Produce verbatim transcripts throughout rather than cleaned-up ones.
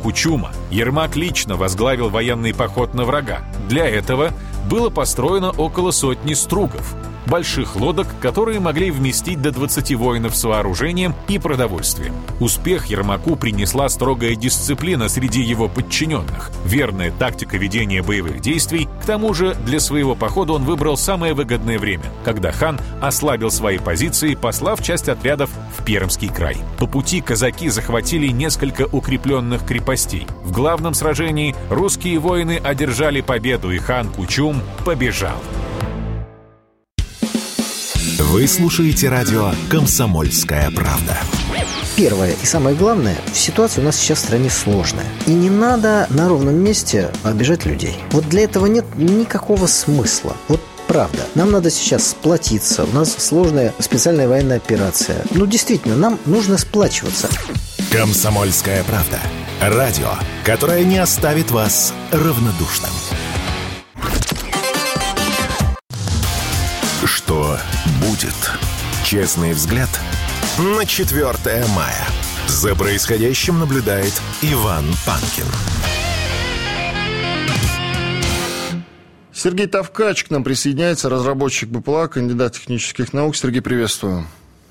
Кучума Ермак лично возглавил военный поход на врага. Для этого было построено около сотни стругов, больших лодок, которые могли вместить до двадцати воинов с вооружением и продовольствием. Успех Ермаку принесла строгая дисциплина среди его подчиненных, верная тактика ведения боевых действий. К тому же для своего похода он выбрал самое выгодное время, когда хан ослабил свои позиции, послав часть отрядов в Пермский край. По пути казаки захватили несколько укрепленных крепостей. В главном сражении русские воины одержали победу, и хан Кучум побежал. Вы слушаете радио «Комсомольская правда». Первое и самое главное, ситуация у нас сейчас в стране сложная. И не надо на ровном месте обижать людей. Вот для этого нет никакого смысла. Вот правда. Нам надо сейчас сплотиться. У нас сложная специальная военная операция. Ну, действительно, нам нужно сплачиваться. «Комсомольская правда». Радио, которое не оставит вас равнодушным. Что будет? Честный взгляд на четвёртое мая. За происходящим наблюдает Иван Панкин. Сергей Тавкач к нам присоединяется, разработчик БПЛА, кандидат технических наук. Сергей, приветствую.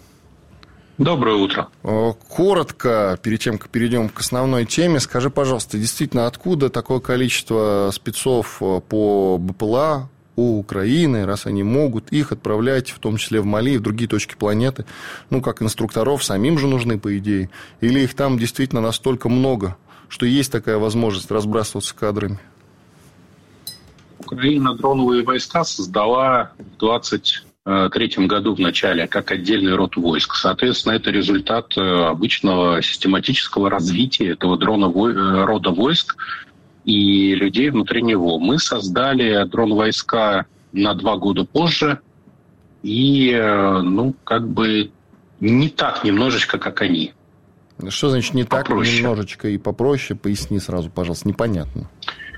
Доброе утро. Коротко, перед тем, как перейдем к основной теме, скажи, пожалуйста, действительно, откуда такое количество спецов по БПЛА у Украины, раз они могут их отправлять, в том числе в Мали и в другие точки планеты, ну, как инструкторов, самим же нужны, по идее, или их там действительно настолько много, что есть такая возможность разбрасываться кадрами? Украина дроновые войска создала в двадцать третьем году в начале как отдельный род войск. Соответственно, это результат обычного систематического развития этого дрона, рода войск и людей внутри него. Мы создали дрон-войска на два года позже и, ну, как бы не так немножечко, как они. Что значит не попроще. Так немножечко и попроще? Поясни сразу, пожалуйста, непонятно.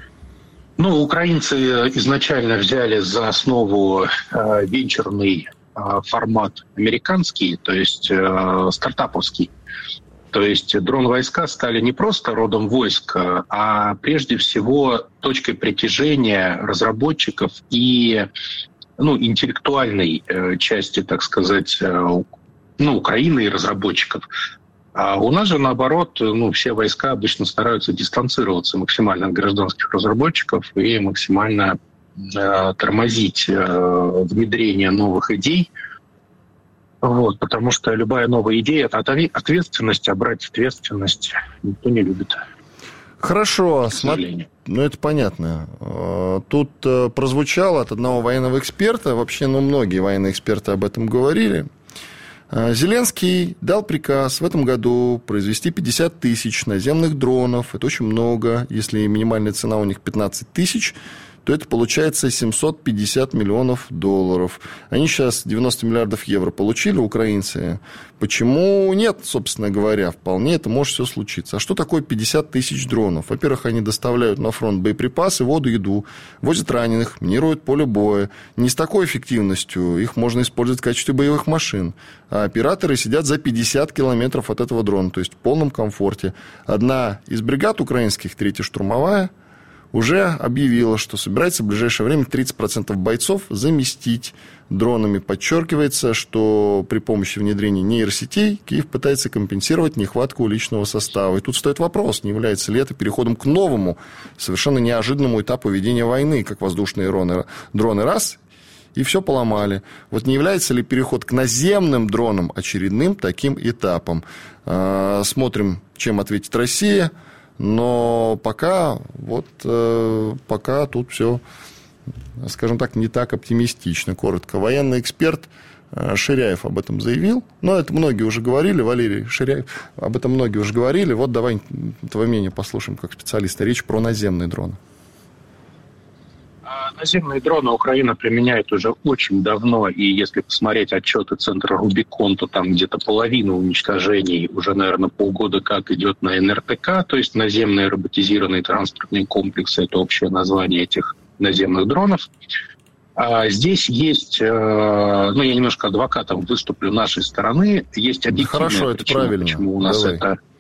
Ну, украинцы изначально взяли за основу э, венчурный э, формат американский, то есть э, стартаповский. То есть дрон-войска стали не просто родом войск, а прежде всего точкой притяжения разработчиков и, ну, интеллектуальной э, части, так сказать, э, ну, Украины и разработчиков. А у нас же, наоборот, ну, все войска обычно стараются дистанцироваться максимально от гражданских разработчиков и максимально э, тормозить э, внедрение новых идей. Вот, потому что любая новая идея – это ответственность, а брать ответственность никто не любит. Хорошо, смотри, ну это понятно. Тут прозвучало от одного военного эксперта, вообще, ну, многие военные эксперты об этом говорили. Зеленский дал приказ в этом году произвести пятьдесят тысяч наземных дронов. Это очень много. Если минимальная цена у них пятнадцать тысяч, то это получается семьсот пятьдесят миллионов долларов. Они сейчас девяносто миллиардов евро получили, украинцы. Почему нет, собственно говоря? Вполне это может все случиться. А что такое пятьдесят тысяч дронов? Во-первых, они доставляют на фронт боеприпасы, воду, еду, возят раненых, минируют поле боя. Не с такой эффективностью. Их можно использовать в качестве боевых машин. А операторы сидят за пятьдесят километров от этого дрона, то есть в полном комфорте. Одна из бригад украинских, третья штурмовая, уже объявила, что собирается в ближайшее время тридцать процентов бойцов заместить дронами. Подчеркивается, что при помощи внедрения нейросетей Киев пытается компенсировать нехватку личного состава. И тут стоит вопрос, не является ли это переходом к новому, совершенно неожиданному этапу ведения войны, как воздушные дроны, дроны раз, и все поломали. Вот не является ли переход к наземным дронам очередным таким этапом? Смотрим, чем ответит Россия. Но пока, вот, э, пока тут все, скажем так, не так оптимистично. Коротко. Военный эксперт э, Ширяев об этом заявил. Но это многие уже говорили, Валерий Ширяев, об этом многие уже говорили. Вот давай твое мнение послушаем как специалиста. Речь про наземные дроны. Наземные дроны Украина применяет уже очень давно, и если посмотреть отчеты Центра Рубикон, то там где-то половина уничтожений уже, наверное, полгода как идет на эн эр тэ ка, то есть наземные роботизированные транспортные комплексы, это общее название этих наземных дронов. А здесь есть, ну, я немножко адвокатом выступлю нашей стороны, есть объективная Хорошо, причина, это правильно. почему у нас Давай. это...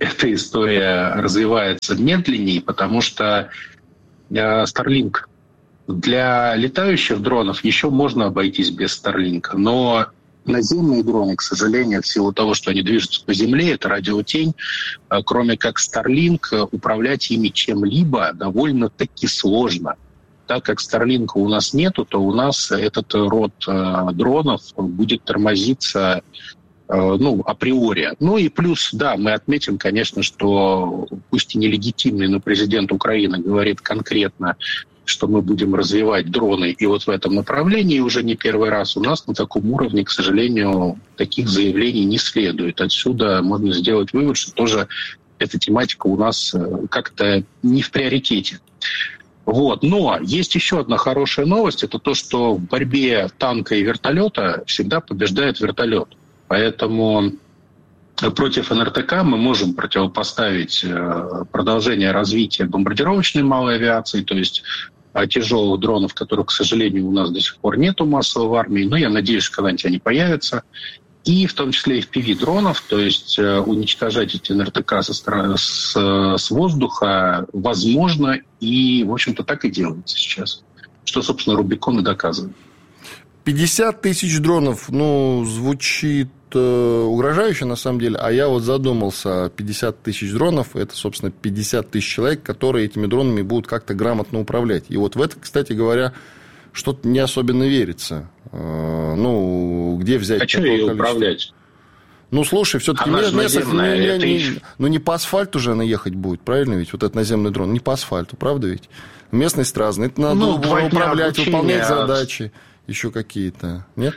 эта история развивается медленнее, потому что Starlink для летающих дронов еще можно обойтись без Starlink, но наземные дроны, к сожалению, в силу того, что они движутся по земле, это радиотень, кроме как Starlink, управлять ими чем-либо довольно-таки сложно. Так как Starlink у нас нету, то у нас этот род дронов будет тормозиться ну, априори. Ну и плюс, да, мы отметим, конечно, что пусть и нелегитимный, но президент Украины говорит конкретно, что мы будем развивать дроны, и вот в этом направлении уже не первый раз у нас на таком уровне, к сожалению, таких заявлений не следует. Отсюда можно сделать вывод, что тоже эта тематика у нас как-то не в приоритете. Вот. Но есть еще одна хорошая новость, это то, что в борьбе танка и вертолета всегда побеждает вертолет. Поэтому против эн эр тэ ка мы можем противопоставить продолжение развития бомбардировочной малой авиации, то есть тяжелых дронов, которых, к сожалению, у нас до сих пор нету массово в армии, но я надеюсь, что когда-нибудь они появятся. И в том числе эф пи ви-дронов, то есть уничтожать эти эн эр тэ ка со, с, с воздуха возможно, и, в общем-то, так и делается сейчас. Что, собственно, Рубикон и доказывает. пятьдесят тысяч дронов, ну, звучит э, угрожающе, на самом деле. А я вот задумался, пятьдесят тысяч дронов, это, собственно, пятьдесят тысяч человек, которые этими дронами будут как-то грамотно управлять. И вот в это, кстати говоря, что-то не особенно верится. Э, ну, где взять а такое ее количество? Управлять? Ну, слушай, все-таки Она место, наземная, не, это не, их... ну, не по асфальту же она ехать будет, правильно ведь? Вот этот наземный дрон, не по асфальту, правда ведь? Местность разная, это надо ну, управлять, выполнять задачи. Еще какие-то, нет?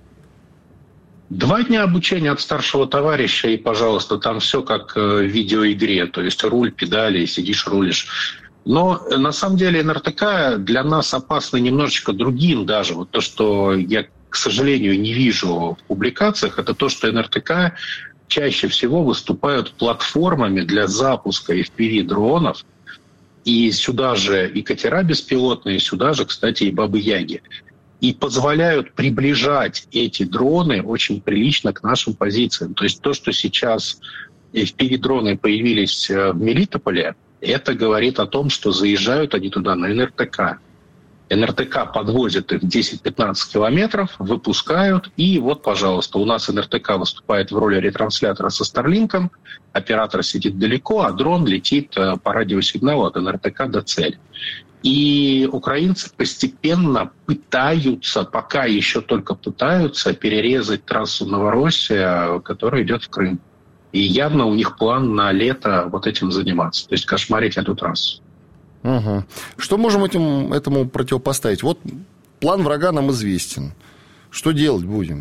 Два дня обучения от старшего товарища, и, пожалуйста, там все как в видеоигре, то есть руль, педали, сидишь, рулишь. Но на самом деле эн эр тэ ка для нас опасно немножечко другим даже. Вот то, что я, к сожалению, не вижу в публикациях, это то, что эн эр тэ ка чаще всего выступают платформами для запуска эф пи ви-дронов, и сюда же и катера беспилотные, сюда же, кстати, и Бабы-Яги. И позволяют приближать эти дроны очень прилично к нашим позициям. То есть то, что сейчас эф пи ви-дроны появились в Мелитополе, это говорит о том, что заезжают они туда на эн эр тэ ка. эн эр тэ ка подвозит их десять-пятнадцать километров, выпускают, и вот, пожалуйста, у нас эн эр тэ ка выступает в роли ретранслятора со Starlink'ом, оператор сидит далеко, а дрон летит по радиосигналу от эн эр тэ ка до цели. И украинцы постепенно пытаются, пока еще только пытаются, перерезать трассу Новороссия, которая идет в Крым. И явно у них план на лето вот этим заниматься, то есть кошмарить эту трассу. Угу. Что можем этим, этому противопоставить? Вот план врага нам известен. Что делать будем?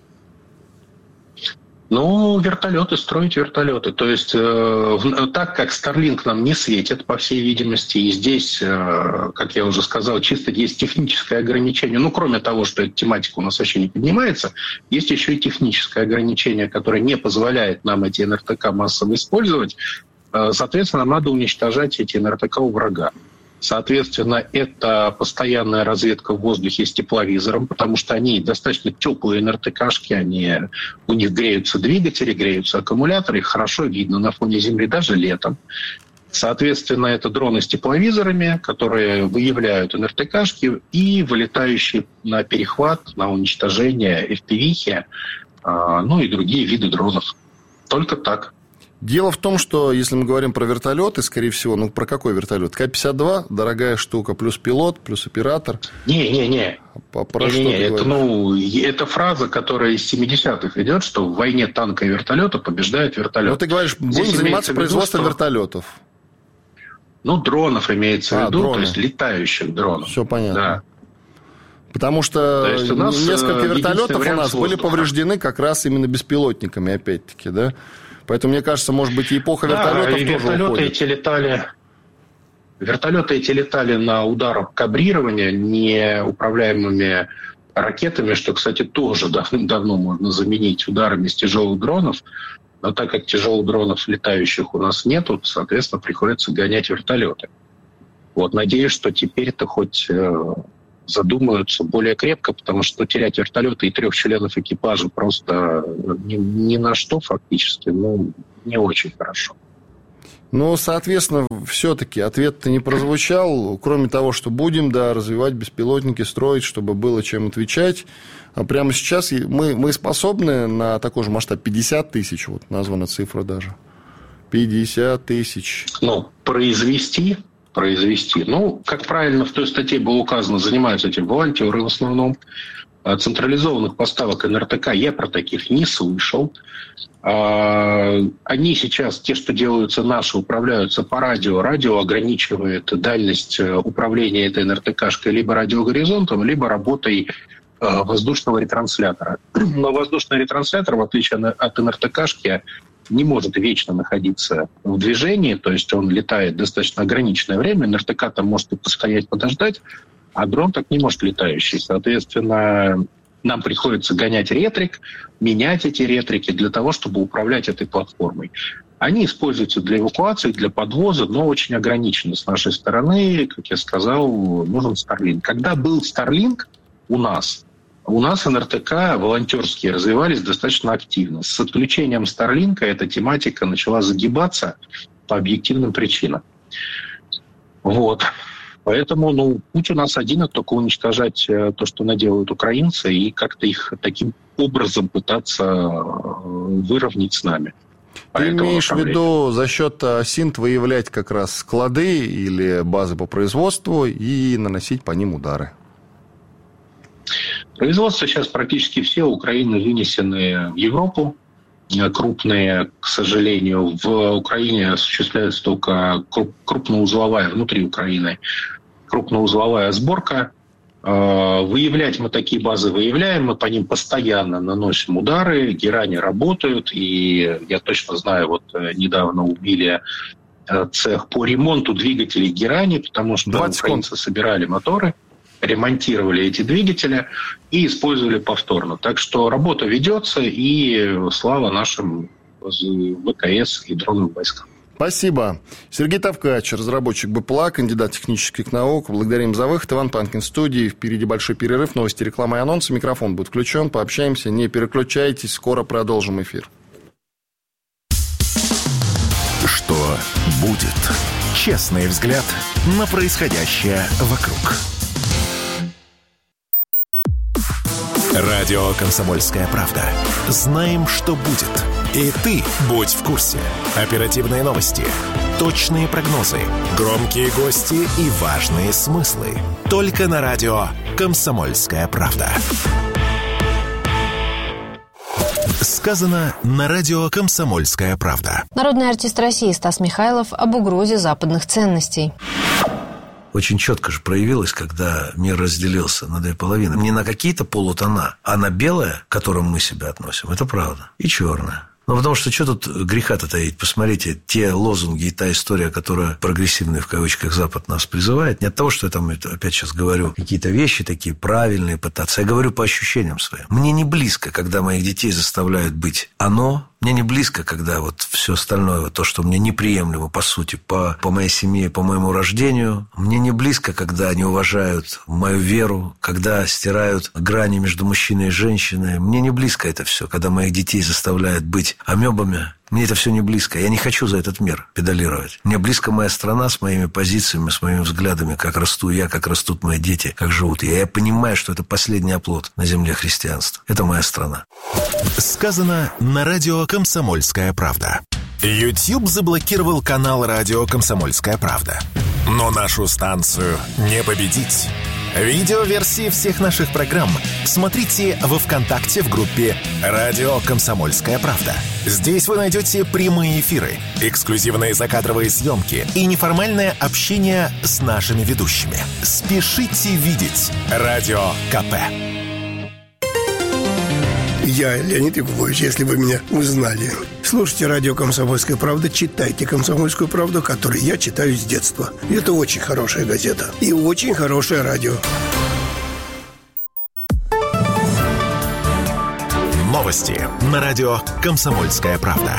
Ну, вертолеты, строить вертолеты. То есть, э, так как Starlink нам не светит, по всей видимости, и здесь, э, как я уже сказал, чисто есть техническое ограничение. Ну, кроме того, что эта тематика у нас вообще не поднимается, есть еще и техническое ограничение, которое не позволяет нам эти эн эр тэ ка массово использовать. Э, соответственно, нам надо уничтожать эти эн эр тэ ка у врага. Соответственно, это постоянная разведка в воздухе с тепловизором, потому что они достаточно теплые эн эр тэ кашки, они, у них греются двигатели, греются аккумуляторы, их хорошо видно на фоне Земли даже летом. Соответственно, это дроны с тепловизорами, которые выявляют эн эр тэ кашки и вылетающие на перехват, на уничтожение эф пи ви-хи, ну и другие виды дронов. Только так. Дело в том, что если мы говорим про вертолеты, скорее всего, ну про какой вертолет? Ка пятьдесят два, дорогая штука, плюс пилот, плюс оператор. Не-не-не. Не-не-не. Это, ну, это фраза, которая из семидесятых идет, что в войне танка и вертолета побеждает вертолет. Ну, ты говоришь, будем Здесь заниматься производством виду, что... вертолетов. Ну, дронов имеется а, в виду, дроны. То есть летающих дронов. Все понятно. Да. Потому что несколько вертолетов у нас были повреждены как раз именно беспилотниками, опять-таки, да? Поэтому, мне кажется, может быть, и эпоха вертолетов да, тоже вертолеты уходит. Эти летали, вертолеты эти летали на ударах кабрирования неуправляемыми ракетами, что, кстати, тоже давным-давно можно заменить ударами с тяжелых дронов. Но так как тяжелых дронов летающих у нас нету, соответственно, приходится гонять вертолеты. Вот, надеюсь, что теперь-то хоть э, задумаются более крепко, потому что терять вертолеты и трех членов экипажа просто ни, ни на что фактически, ну, не очень хорошо. Ну, соответственно, все-таки ответ-то не прозвучал. Кроме того, что будем, да, развивать беспилотники, строить, чтобы было чем отвечать. А прямо сейчас мы, мы способны на такой же масштаб пятьдесят тысяч, вот названа цифра даже. пятьдесят тысяч. Ну, произвести, произвести. Ну, как правильно в той статье было указано, занимаются этим волонтеры в основном. Централизованных поставок эн эр тэ ка я про таких не слышал. Они сейчас, те, что делаются наши, управляются по радио. Радио ограничивает дальность управления этой эн эр тэ ка-шкой либо радиогоризонтом, либо работой воздушного ретранслятора. Но воздушный ретранслятор, в отличие от эн эр тэ ка-шки, не может вечно находиться в движении, то есть он летает достаточно ограниченное время. эн эр тэ ка там может и постоять, подождать, а дрон так не может летающий. Соответственно, нам приходится гонять ретрик, менять эти ретрики для того, чтобы управлять этой платформой. Они используются для эвакуации, для подвоза, но очень ограничены с нашей стороны. Как я сказал, нужен Starlink. Когда был Starlink у нас, у нас эн эр тэ ка волонтерские развивались достаточно активно. С отключением Starlink эта тематика начала загибаться по объективным причинам. Вот. Поэтому, ну, путь у нас один, это только уничтожать то, что наделают украинцы, и как-то их таким образом пытаться выровнять с нами. Ты имеешь в виду за счет синт выявлять как раз склады или базы по производству и наносить по ним удары? Производство сейчас практически все Украины вынесены в Европу. Крупные, к сожалению, в Украине осуществляется только крупноузловая, внутри Украины, крупноузловая сборка. Выявлять мы такие базы выявляем, мы по ним постоянно наносим удары, герани работают, и я точно знаю, вот недавно убили цех по ремонту двигателей герани, потому что украинцы собирали моторы, ремонтировали эти двигатели и использовали повторно. Так что работа ведется, и слава нашим вэ ка эс и дронным войскам. Спасибо. Сергей Тавкач, разработчик бэ пэ эл а, кандидат технических наук. Благодарим за выход. Иван Панкин в студии. Впереди большой перерыв, новости, реклама и анонсы. Микрофон будет включен. Пообщаемся. Не переключайтесь. Скоро продолжим эфир. Что будет? Честный взгляд на происходящее вокруг. Радио «Комсомольская правда». Знаем, что будет. И ты будь в курсе. Оперативные новости, точные прогнозы, громкие гости и важные смыслы. Только на радио «Комсомольская правда». Сказано на радио «Комсомольская правда». Народный артист России Стас Михайлов об угрозе западных ценностей. Очень четко же проявилось, когда мир разделился на две половины. Не на какие-то полутона, а на белое, к которому мы себя относим. Это правда. И черное. Ну, потому что что тут греха-то таить? Посмотрите, те лозунги и та история, которая прогрессивный, в кавычках, Запад нас призывает, не от того, что я там, опять сейчас говорю, какие-то вещи такие правильные пытаться. Я говорю по ощущениям своим. Мне не близко, когда моих детей заставляют быть оно. Мне не близко, когда вот все остальное, вот то, что мне неприемлемо, по сути, по, по моей семье, по моему рождению. Мне не близко, когда они уважают мою веру, когда стирают грани между мужчиной и женщиной. Мне не близко это все, когда моих детей заставляют быть амебами. Мне это все не близко. Я не хочу за этот мир педалировать. Мне близко моя страна с моими позициями, с моими взглядами, как расту я, как растут мои дети, как живут я. Я понимаю, что это последний оплот на земле христианства. Это моя страна. Сказано на радио «Комсомольская правда». YouTube заблокировал канал радио «Комсомольская правда». Но нашу станцию не победить. Видеоверсии всех наших программ смотрите во ВКонтакте в группе «Радио Комсомольская правда». Здесь вы найдете прямые эфиры, эксклюзивные закадровые съемки и неформальное общение с нашими ведущими. Спешите видеть Радио ка пэ. Я Леонид Якубович, если вы меня узнали. Слушайте радио «Комсомольская правда», читайте «Комсомольскую правду», которую я читаю с детства. Это очень хорошая газета и очень хорошее радио. Новости на радио «Комсомольская правда».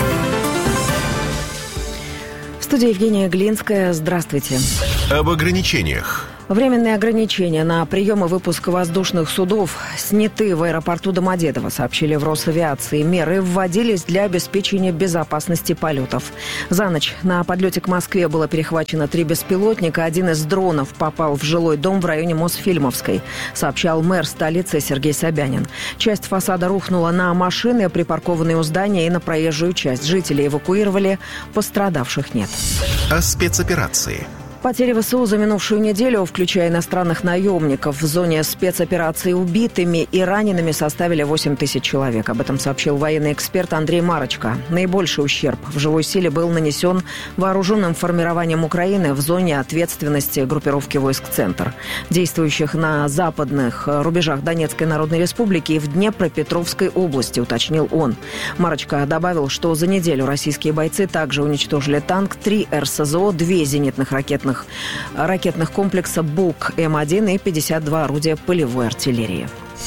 В студии Евгения Глинская. Здравствуйте. Об ограничениях. Временные ограничения на прием и выпуск воздушных судов сняты в аэропорту Домодедово, сообщили в Росавиации. Меры вводились для обеспечения безопасности полетов. За ночь на подлете к Москве было перехвачено три беспилотника. Один из дронов попал в жилой дом в районе Мосфильмовской, сообщал мэр столицы Сергей Собянин. Часть фасада рухнула на машины, припаркованные у здания, и на проезжую часть. Жители эвакуировали, пострадавших нет. О спецоперации. Потери ВСУ за минувшую неделю, включая иностранных наемников, в зоне спецоперации убитыми и ранеными составили восемь тысяч человек. Об этом сообщил военный эксперт Андрей Марочка. Наибольший ущерб в живой силе был нанесен вооруженным формированием Украины в зоне ответственности группировки войск «Центр», действующих на западных рубежах Донецкой Народной Республики и в Днепропетровской области, уточнил он. Марочка добавил, что за неделю российские бойцы также уничтожили танк, три эр эс зэ о, две зенитных ракетных ракетных комплекса «Бук М один» и пятьдесят два орудия полевой артиллерии.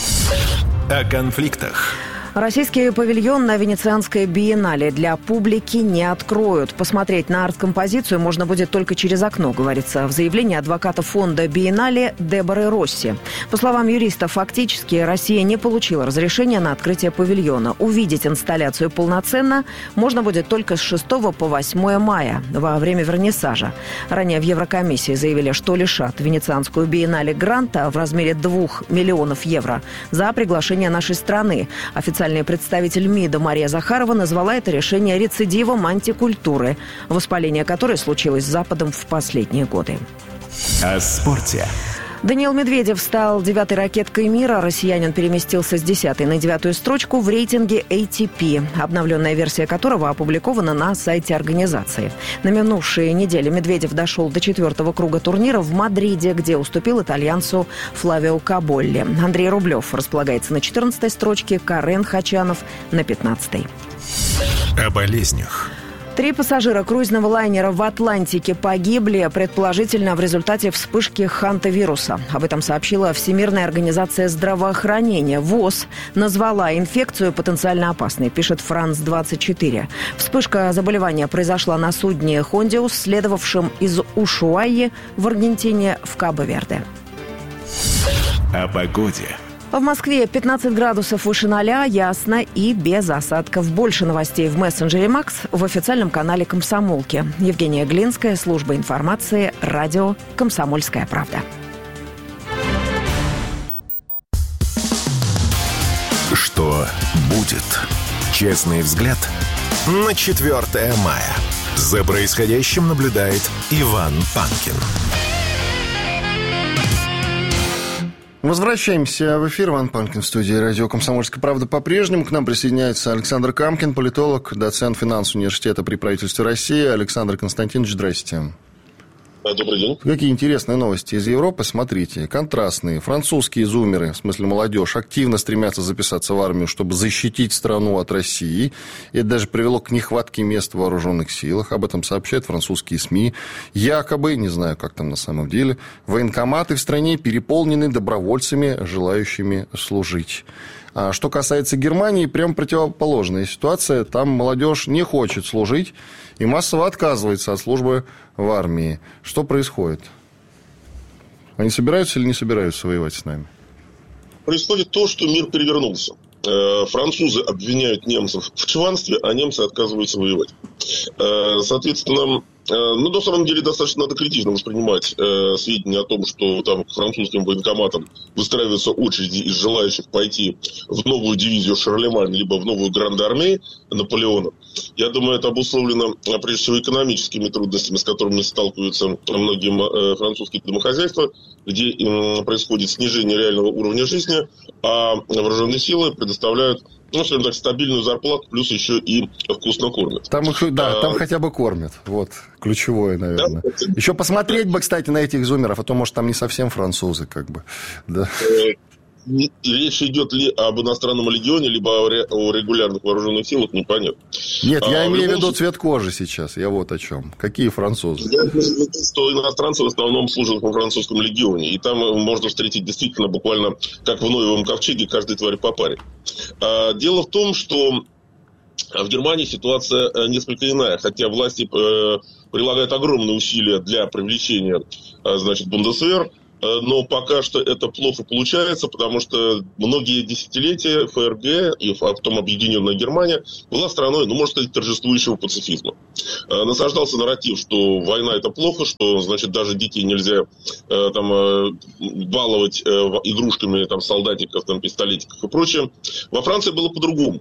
О конфликтах. Российский павильон на Венецианской биеннале для публики не откроют. Посмотреть на арт-композицию можно будет только через окно, говорится в заявлении адвоката фонда биеннале Деборы Росси. По словам юриста, фактически Россия не получила разрешения на открытие павильона. Увидеть инсталляцию полноценно можно будет только с шестого по восьмое мая, во время вернисажа. Ранее в Еврокомиссии заявили, что лишат Венецианскую биеннале гранта в размере двух миллионов евро за приглашение нашей страны. Официально Официальный представитель МИДа Мария Захарова назвала это решение рецидивом антикультуры, воспаление которой случилось с Западом в последние годы. О спорте. Даниил Медведев стал девятой ракеткой мира. Россиянин переместился с десятой на девятую строчку в рейтинге эй ти пи, обновленная версия которого опубликована на сайте организации. На минувшей неделе Медведев дошел до четвертого круга турнира в Мадриде, где уступил итальянцу Флавио Каболли. Андрей Рублев располагается на четырнадцатой строчке, Карен Хачанов на пятнадцатой. О болезнях. Три пассажира круизного лайнера в Атлантике погибли, предположительно, в результате вспышки хантавируса. Об этом сообщила Всемирная организация здравоохранения. ВОЗ назвала инфекцию потенциально опасной, пишет Франс двадцать четыре. Вспышка заболевания произошла на судне «Хондиус», следовавшем из Ушуайи в Аргентине в Кабо-Верде. О погоде. В Москве пятнадцать градусов выше ноля, ясно и без осадков. Больше новостей в мессенджере «Макс» в официальном канале «Комсомолки». Евгения Глинская, служба информации, радио «Комсомольская правда». Что будет? Честный взгляд на четвёртое мая. За происходящим наблюдает Иван Панкин. Возвращаемся в эфир. Иван Панкин в студии радио «Комсомольская правда» по-прежнему. К нам присоединяется Александр Камкин, политолог, доцент финансового университета при правительстве России. Александр Константинович, здрасте. Добрый день. Какие интересные новости из Европы. Смотрите, контрастные. Французские зумеры, в смысле молодежь, активно стремятся записаться в армию, чтобы защитить страну от России. Это даже привело к нехватке мест в вооруженных силах. Об этом сообщают французские СМИ. Якобы, не знаю, как там на самом деле, военкоматы в стране переполнены добровольцами, желающими служить. А что касается Германии, прям противоположная ситуация. Там молодежь не хочет служить и массово отказывается от службы в армии. Что происходит? Они собираются или не собираются воевать с нами? Происходит то, что мир перевернулся. Французы обвиняют немцев в чванстве, а немцы отказываются воевать. Соответственно, ну, на самом деле, достаточно надо критично воспринимать э, сведения о том, что там к французским военкоматам выстраиваются очереди из желающих пойти в новую дивизию Шарлемань, либо в новую Гранд-армию Наполеона. Я думаю, это обусловлено, прежде всего, экономическими трудностями, с которыми сталкиваются многие э, французские домохозяйства, где э, происходит снижение реального уровня жизни, а вооруженные силы предоставляют, ну, скажем так, стабильную зарплату, плюс еще и вкусно кормят. Там их, да, а, там хотя бы кормят. Вот, ключевое, наверное. Да? Еще посмотреть бы, кстати, на этих зумеров, а то, может, там не совсем французы, как бы. Да. Речь идет ли об иностранном легионе, либо о регулярных вооруженных силах, непонятно. Нет, я а, имею в виду случае... цвет кожи сейчас. Я вот о чем. Какие французы? Я имею в виду, что иностранцы в основном служат во французском легионе. И там можно встретить действительно буквально, как в Ноевом ковчеге, каждой твари по паре. А, дело в том, что в Германии ситуация несколько иная. Хотя власти э, прилагают огромные усилия для привлечения, э, значит, Бундесвер, но пока что это плохо получается, потому что многие десятилетия ФРГ и потом Объединенная Германия была страной, ну, можно сказать, торжествующего пацифизма. Насаждался нарратив, что война – это плохо, что, значит, даже детей нельзя там баловать игрушками, там, солдатиков, там, пистолетиков и прочее. Во Франции было по-другому.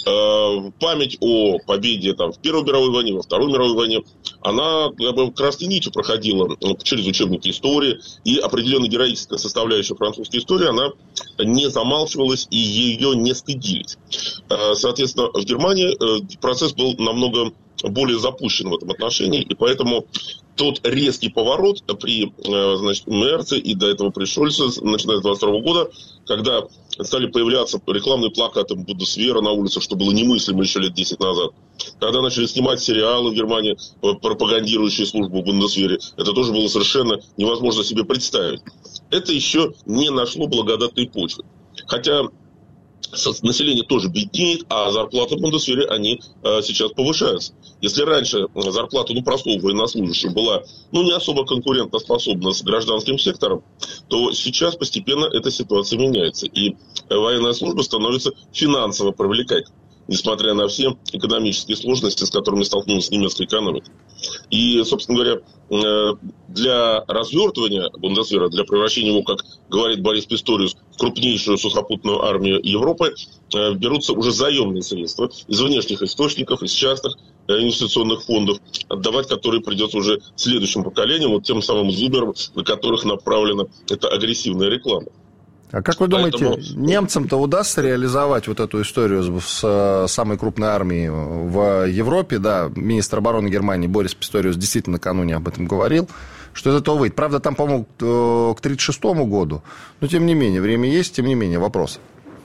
Память о победе там, в Первой мировой войне, во Второй мировой войне, она как бы красной нитью проходила через учебники истории, и определенная героическая составляющая французской истории, она не замалчивалась и ее не стыдились. Соответственно, в Германии процесс был намного более запущен в этом отношении, и поэтому тот резкий поворот при, значит, Мерце и до этого при Шольце, начиная с двадцать второго года, когда стали появляться рекламные плакаты Бундесвера на улицах, что было немыслимо еще лет десять назад. Когда начали снимать сериалы в Германии, пропагандирующие службу в Бундесвере, это тоже было совершенно невозможно себе представить. Это еще не нашло благодатной почвы. Хотя население тоже беднеет, а зарплаты в Бундесвере, они э, сейчас повышаются. Если раньше зарплата, ну, простого военнослужащего была, ну, не особо конкурентоспособна с гражданским сектором, то сейчас постепенно эта ситуация меняется. И военная служба становится финансово привлекательной, несмотря на все экономические сложности, с которыми столкнулась немецкая экономика. И, собственно говоря, для развертывания Бундесвера, для превращения его, как говорит Борис Писториус, в крупнейшую сухопутную армию Европы, берутся уже заемные средства из внешних источников, из частных инвестиционных фондов, отдавать которые придется уже следующим поколениям, вот тем самым зуберам, на которых направлена эта агрессивная реклама. А как вы думаете, Поэтому... немцам-то удастся реализовать вот эту историю с самой крупной армией в Европе? Да, министр обороны Германии Борис Писториус действительно накануне об этом говорил, что из этого выйдет. Правда, там, по-моему, к тридцать шестому году, но тем не менее, время есть, тем не менее, вопрос.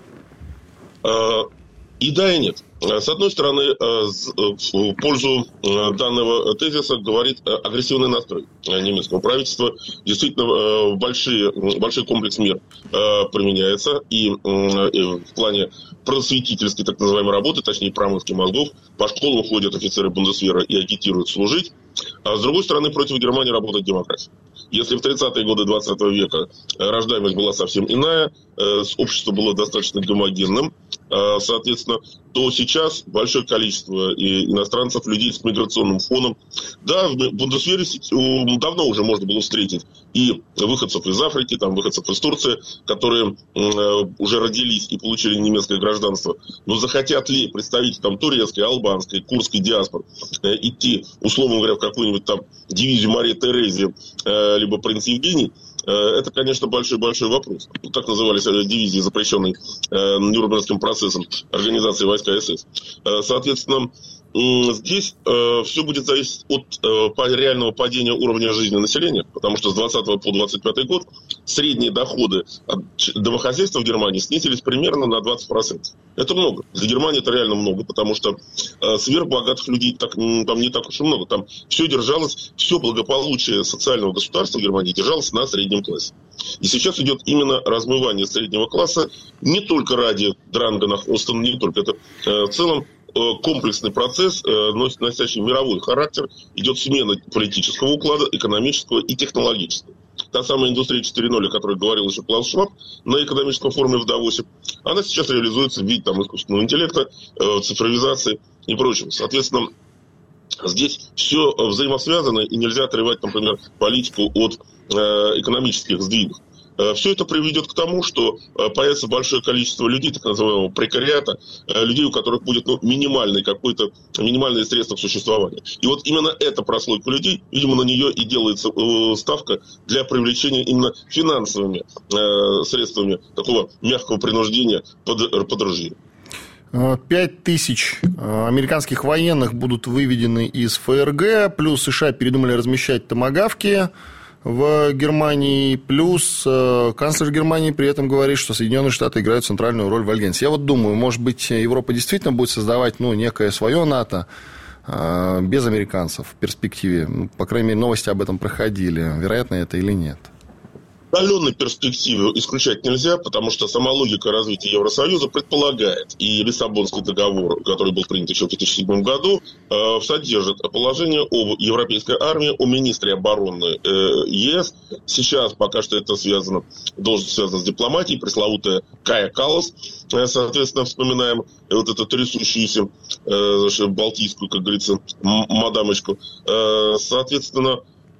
И да, и нет. С одной стороны, в пользу данного тезиса говорит агрессивный настрой немецкого правительства. Действительно, большие, большой комплекс мер применяется и в плане просветительской, так называемой, работы, точнее, промывки мозгов. По школам ходят офицеры Бундесвера и агитируют служить. А с другой стороны, против Германии работает демократия. Если в тридцатые годы двадцатого века рождаемость была совсем иная, общество было достаточно гомогенным, соответственно, то сейчас большое количество иностранцев, людей с миграционным фоном. Да, в Бундесвере давно уже можно было встретить и выходцев из Африки, там, выходцев из Турции, которые уже родились и получили немецкое гражданство. Но захотят ли представители там турецкой, албанской, курдской диаспоры идти, условно говоря, в какую-нибудь там дивизию Марии Терезии, либо принц Евгений, это, конечно, большой-большой вопрос. Так назывались дивизии, запрещенные Нюрнбергским процессом организации войска СС. Соответственно, здесь все будет зависеть от реального падения уровня жизни населения, потому что с двадцатого по двадцать пятый год средние доходы домохозяйства в Германии снизились примерно на двадцать процентов. Это много. Для Германии это реально много, потому что сверхбогатых людей так, там не так уж и много. Там все держалось, все благополучие социального государства в Германии держалось на среднем классе. И сейчас идет именно размывание среднего класса не только ради Дрангена, Хостена, не только. Это в целом комплексный процесс, носящий мировой характер, идет смена политического уклада, экономического и технологического. Та самая индустрия четыре ноль, о которой говорил еще Клаус Шваб на экономическом форуме в Давосе, она сейчас реализуется в виде там, искусственного интеллекта, цифровизации и прочего. Соответственно, здесь все взаимосвязано, и нельзя отрывать, например, политику от экономических сдвигов. Все это приведет к тому, что появится большое количество людей, так называемого прекариата, людей, у которых будет ну, минимальный какой-то, минимальные средства к существованию. И вот именно эта прослойка людей, видимо, на нее и делается ставка для привлечения именно финансовыми средствами такого мягкого принуждения под, под ружье. Пять тысяч американских военных будут выведены из ФРГ, плюс США передумали размещать томагавки в Германии, плюс э, канцлер Германии при этом говорит, что Соединенные Штаты играют центральную роль в Альянсе. Я вот думаю, может быть, Европа действительно будет создавать ну, некое свое НАТО э, без американцев в перспективе. Ну, по крайней мере, новости об этом проходили. Вероятно это или нет? отдаленной перспективе исключать нельзя, потому что сама логика развития Евросоюза предполагает, и Лиссабонский договор, который был принят еще в две тысячи седьмом году, содержит положение об европейской армии, о министре обороны ЕС. Сейчас пока что это связано, должность связана с дипломатией, пресловутая Кая Каллас. Соответственно, вспоминаем вот эту трясущуюся балтийскую, как говорится, мадамочку. Соответственно,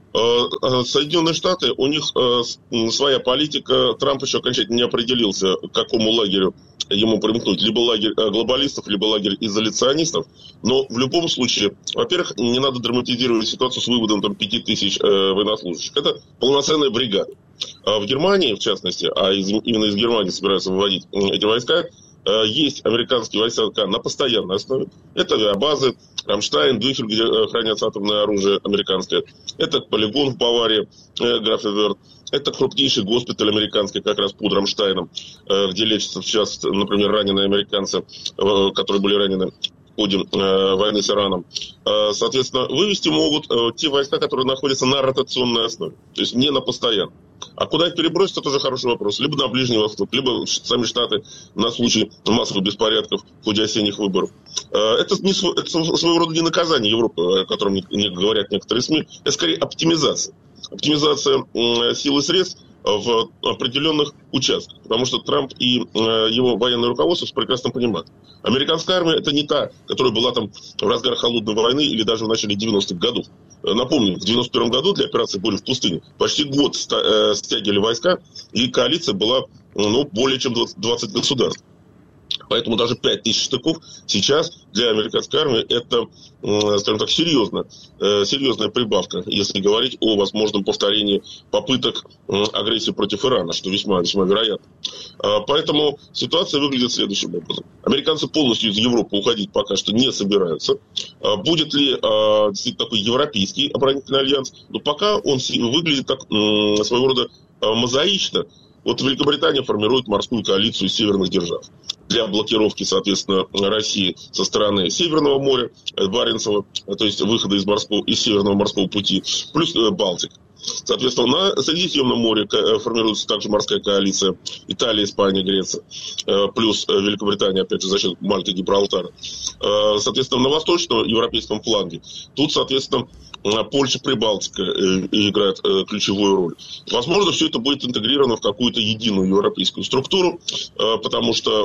Соединенные Штаты, у них своя политика. Трамп еще окончательно не определился, к какому лагерю ему примкнуть. Либо лагерь глобалистов, либо лагерь изоляционистов. Но в любом случае, во-первых, не надо драматизировать ситуацию с выводом там, пяти тысяч военнослужащих. Это полноценная бригада. А в Германии, в частности, а из, именно из Германии собираются выводить эти войска, есть американские войска на постоянной основе. Это авиабазы, Рамштайн, Дюфель, где хранятся атомное оружие американское. Это полигон в Баварии, Графенверт. Это крупнейший госпиталь американский, как раз под Рамштайном, где лечатся сейчас, например, раненые американцы, которые были ранены в ходе войны с Ираном. Соответственно, вывести могут те войска, которые находятся на ротационной основе, то есть не на постоянной. А куда их перебросить, это уже хороший вопрос. Либо на Ближний Восток, либо сами Штаты на случай массовых беспорядков в ходе осенних выборов. Это, не, это своего рода не наказание Европы, о котором не говорят некоторые СМИ. Это скорее оптимизация. Оптимизация сил и средств в определенных участках. Потому что Трамп и его военное руководство прекрасно понимают. Американская армия – это не та, которая была там в разгар холодной войны или даже в начале девяностых годов. Напомню, в девяносто первом году для операции «Буря в пустыне» почти год стягивали войска, и коалиция была ну, более чем двадцать государств. Поэтому даже пять тысяч штыков сейчас для американской армии это, скажем так, серьезная, серьезная прибавка, если говорить о возможном повторении попыток агрессии против Ирана, что весьма-весьма вероятно. Поэтому ситуация выглядит следующим образом. Американцы полностью из Европы уходить пока что не собираются. Будет ли действительно такой европейский оборонительный альянс? Но пока он выглядит так, своего рода мозаично. Вот Великобритания формирует морскую коалицию из северных держав для блокировки, соответственно, России со стороны Северного моря, Баренцева, то есть выхода из, морского, из Северного морского пути, плюс Балтик. Соответственно, на Средиземном море формируется также морская коалиция Италия, Испания, Греция, плюс Великобритания, опять же, за счет Мальты и Гибралтара. Соответственно, на восточном европейском фланге тут, соответственно, Польша, Прибалтика играет ключевую роль. Возможно, все это будет интегрировано в какую-то единую европейскую структуру, потому что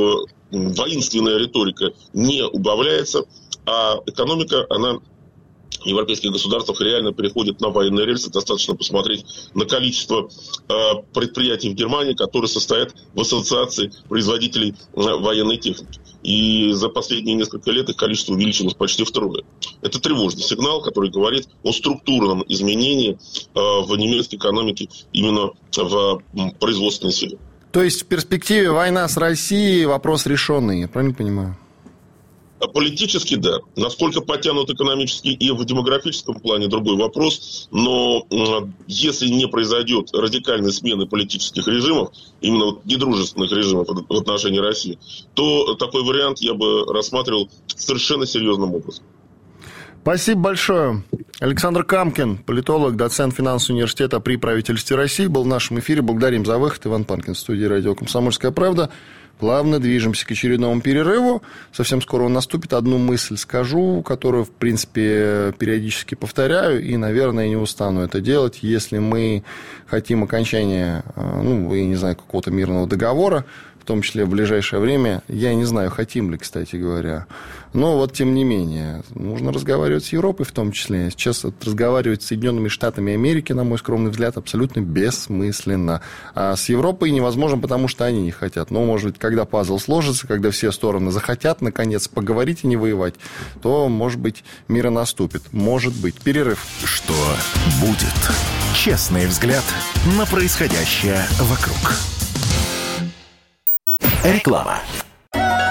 воинственная риторика не убавляется, а экономика, она в европейских государствах реально переходит на военные рельсы. Достаточно посмотреть на количество предприятий в Германии, которые состоят в ассоциации производителей военной техники. И за последние несколько лет их количество увеличилось почти втрое. Это тревожный сигнал, который говорит о структурном изменении в немецкой экономике именно в производственной силе. То есть в перспективе война с Россией вопрос решенный, я правильно понимаю? Политически, да. Насколько потянут экономически и в демографическом плане, другой вопрос. Но если не произойдет радикальной смены политических режимов, именно вот недружественных режимов в отношении России, то такой вариант я бы рассматривал совершенно серьезным образом. Спасибо большое. Александр Камкин, политолог, доцент финансового университета при правительстве России, был в нашем эфире. Благодарим за выход. Иван Панкин в студии радио «Комсомольская правда». Плавно движемся к очередному перерыву. Совсем скоро он наступит. Одну мысль скажу, которую, в принципе, периодически повторяю. И, наверное, не устану это делать. Если мы хотим окончания, ну, я не знаю, какого-то мирного договора, в том числе в ближайшее время, я не знаю, хотим ли, кстати говоря. Но вот, тем не менее, нужно разговаривать с Европой в том числе. Сейчас разговаривать с Соединенными Штатами Америки, на мой скромный взгляд, абсолютно бессмысленно. А с Европой невозможно, потому что они не хотят. Но, может быть, когда пазл сложится, когда все стороны захотят, наконец, поговорить и не воевать, то, может быть, мир и наступит. Может быть. Перерыв. Что будет? Честный взгляд на происходящее вокруг. Реклама.